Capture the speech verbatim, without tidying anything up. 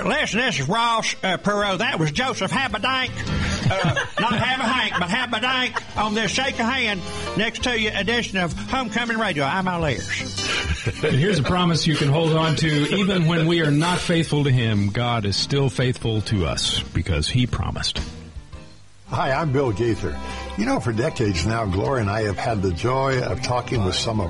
Uh, listen, this is Ross uh, Perot. That was Joseph Habedank. Uh, not Habedank, but Habedank on this shake of hand next to you edition of Homecoming Radio. I'm all ears. And here's a promise you can hold on to. Even when we are not faithful to him, God is still faithful to us because he promised. Hi, I'm Bill Gaither. You know, for decades now, Gloria and I have had the joy of talking with some of